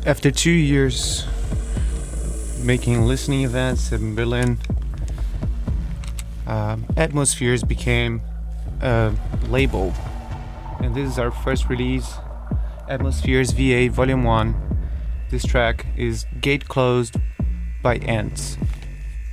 After 2 years making listening events in Berlin, Atmospheres became a label, and this is our first release, Atmospheres VA Volume 1. This track is Gate Closed by Ants.